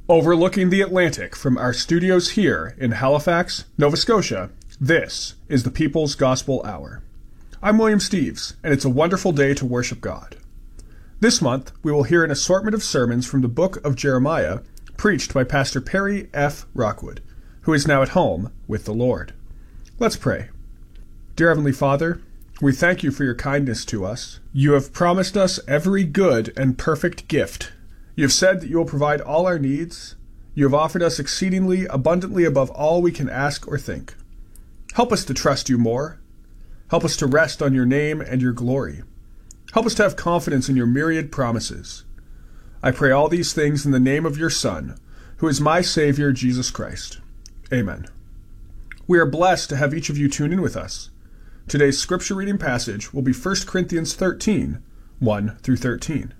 Overlooking the Atlantic from our studios here in Halifax, Nova Scotia, this is the People's Gospel Hour. I'm William Steves, and it's a wonderful day to worship God. This month, we will hear an assortment of sermons from the book of Jeremiah, preached by Pastor Perry F. Rockwood, who is now at home with the Lord. Let's pray. Dear Heavenly Father, we thank you for your kindness to us. You have promised us every good and perfect gift. You have said that you will provide all our needs. You have offered us exceedingly abundantly above all we can ask or think. Help us to trust you more. Help us to rest on your name and your glory. Help us to have confidence in your myriad promises. I pray all these things in the name of your Son, who is my Savior, Jesus Christ. Amen. We are blessed to have each of you tune in with us. Today's scripture reading passage will be 1 Corinthians 13, 1 through 13.